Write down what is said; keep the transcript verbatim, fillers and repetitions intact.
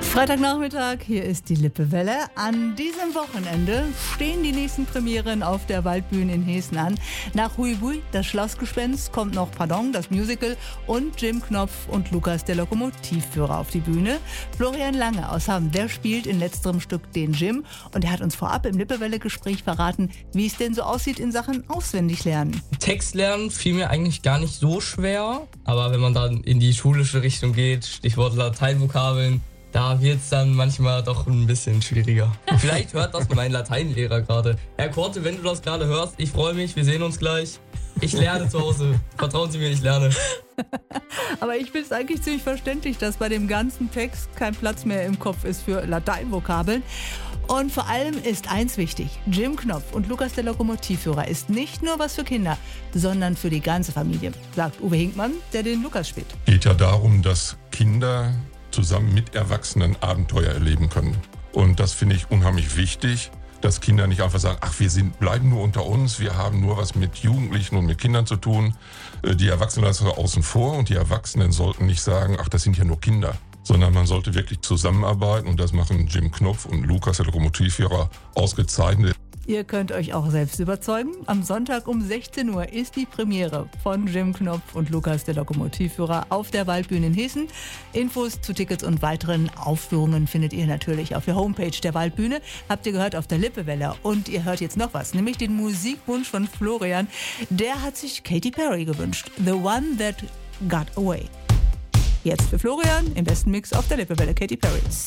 Freitagnachmittag, hier ist die Lippewelle. An diesem Wochenende stehen die nächsten Premieren auf der Waldbühne in Hessen an. Nach Hui Bui, das Schlossgespenst, kommt noch Pardon, das Musical und Jim Knopf und Lukas, der Lokomotivführer, auf die Bühne. Florian Lange aus Hamm, der spielt in letzterem Stück den Jim und er hat uns vorab im Lippewelle-Gespräch verraten, wie es denn so aussieht in Sachen Auswendiglernen. Text lernen fiel mir eigentlich gar nicht so schwer, aber wenn man dann in die schulische Richtung geht, Stichwort Lateinvokabeln, da wird es dann manchmal doch ein bisschen schwieriger. Vielleicht hört das mein Lateinlehrer gerade. Herr Korte, wenn du das gerade hörst, ich freue mich, wir sehen uns gleich. Ich lerne zu Hause. Vertrauen Sie mir, ich lerne. Aber ich finde es eigentlich ziemlich verständlich, dass bei dem ganzen Text kein Platz mehr im Kopf ist für Lateinvokabeln. Und vor allem ist eins wichtig: Jim Knopf und Lukas, der Lokomotivführer, ist nicht nur was für Kinder, sondern für die ganze Familie, sagt Uwe Hinkmann, der den Lukas spielt. Es geht ja darum, dass Kinder zusammen mit Erwachsenen Abenteuer erleben können. Und das finde ich unheimlich wichtig, dass Kinder nicht einfach sagen, ach, wir sind, bleiben nur unter uns, wir haben nur was mit Jugendlichen und mit Kindern zu tun. Die Erwachsenen lassen wir außen vor und die Erwachsenen sollten nicht sagen, ach, das sind ja nur Kinder. Sondern man sollte wirklich zusammenarbeiten und das machen Jim Knopf und Lukas, der Lokomotivführer, ausgezeichnet. Ihr könnt euch auch selbst überzeugen. Am Sonntag um sechzehn Uhr ist die Premiere von Jim Knopf und Lukas, der Lokomotivführer, auf der Waldbühne in Hessen. Infos zu Tickets und weiteren Aufführungen findet ihr natürlich auf der Homepage der Waldbühne. Habt ihr gehört auf der Lippewelle. Und ihr hört jetzt noch was, nämlich den Musikwunsch von Florian. Der hat sich Katy Perry gewünscht. The One That Got Away. Jetzt für Florian im besten Mix auf der Lippewelle, Katy Perry.